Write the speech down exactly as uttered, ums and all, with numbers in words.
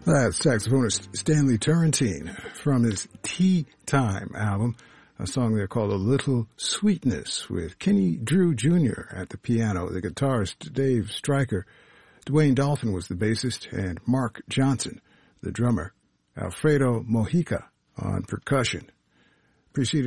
That's saxophonist Stanley Turrentine from his Tea Time album, a song there called A Little Sweetness, with Kenny Drew Junior at the piano, the guitarist Dave Stryker, Dwayne Dolphin was the bassist, and Mark Johnson, the drummer, Alfredo Mojica on percussion. Preceded